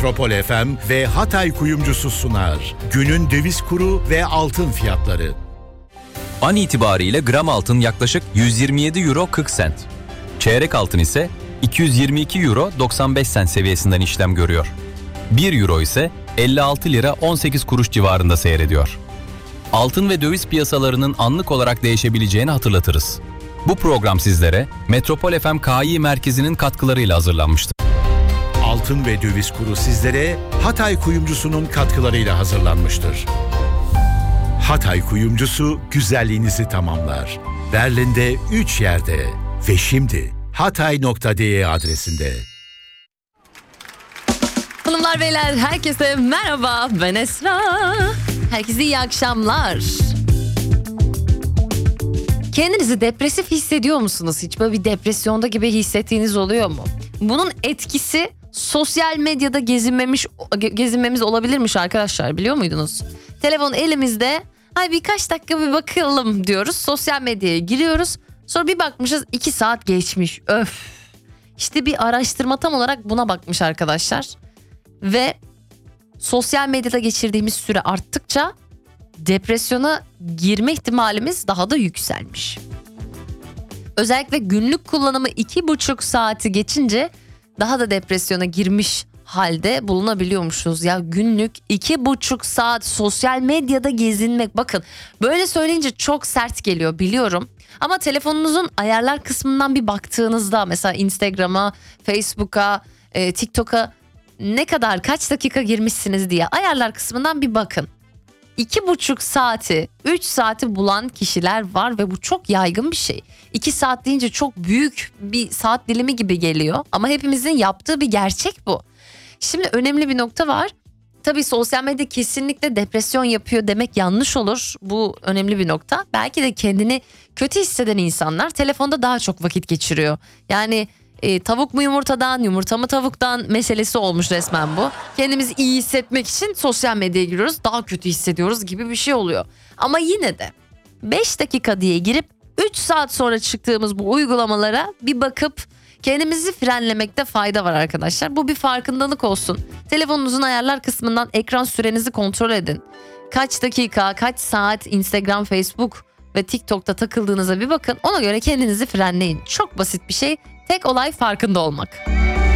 Metropol FM ve Hatay Kuyumcusu sunar. Günün döviz kuru ve altın fiyatları. An itibariyle gram altın yaklaşık 127 euro 40 sent. Çeyrek altın ise 222 euro 95 sent seviyesinden işlem görüyor. 1 euro ise 56 lira 18 kuruş civarında seyrediyor. Altın ve döviz piyasalarının anlık olarak değişebileceğini hatırlatırız. Bu program sizlere Metropol FM Kİ merkezinin katkılarıyla hazırlanmıştır. Altın ve döviz kuru sizlere Hatay Kuyumcusu'nun katkılarıyla hazırlanmıştır. Hatay Kuyumcusu güzelliğinizi tamamlar. Berlin'de 3 yerde ve şimdi hatay.de adresinde. Hanımlar beyler herkese merhaba, ben Esra. Herkese iyi akşamlar. Kendinizi depresif hissediyor musunuz? Hiç böyle bir depresyonda gibi hissettiğiniz oluyor mu? Bunun etkisi sosyal medyada gezinmemiz olabilirmiş arkadaşlar, biliyor muydunuz? Telefon elimizde, birkaç dakika bir bakalım diyoruz. Sosyal medyaya giriyoruz. Sonra bir bakmışız 2 saat geçmiş. Öf. İşte bir araştırma tam olarak buna bakmış arkadaşlar. Ve sosyal medyada geçirdiğimiz süre arttıkça depresyona girme ihtimalimiz daha da yükselmiş. Özellikle günlük kullanımı 2,5 saati geçince daha da depresyona girmiş halde bulunabiliyormuşuz. Ya günlük 2,5 saat sosyal medyada gezinmek, bakın böyle söyleyince çok sert geliyor biliyorum. Ama telefonunuzun ayarlar kısmından bir baktığınızda, mesela Instagram'a, Facebook'a, TikTok'a kaç dakika girmişsiniz diye ayarlar kısmından bir bakın. 2,5 saati, 3 saati bulan kişiler var ve bu çok yaygın bir şey. 2 saat deyince çok büyük bir saat dilimi gibi geliyor ama hepimizin yaptığı bir gerçek bu. Şimdi önemli bir nokta var. Tabii sosyal medya kesinlikle depresyon yapıyor demek yanlış olur. Bu önemli bir nokta. Belki de kendini kötü hisseden insanlar telefonda daha çok vakit geçiriyor. Yani tavuk mu yumurtadan, yumurta mı tavuktan meselesi olmuş resmen bu. Kendimizi iyi hissetmek için sosyal medyaya giriyoruz, daha kötü hissediyoruz gibi bir şey oluyor. Ama yine de 5 dakika diye girip 3 saat sonra çıktığımız bu uygulamalara bir bakıp kendimizi frenlemekte fayda var arkadaşlar. Bu bir farkındalık olsun. Telefonunuzun ayarlar kısmından ekran sürenizi kontrol edin. Kaç dakika, kaç saat Instagram, Facebook ve TikTok'ta takıldığınıza bir bakın. Ona göre kendinizi frenleyin. Çok basit bir şey. Tek olay farkında olmak.